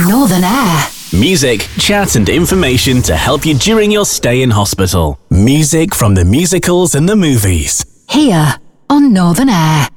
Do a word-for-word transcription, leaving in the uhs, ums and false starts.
Northern Air. Music, chat and information to help you during your stay in hospital. Music from the musicals and the movies. Here on Northern Air.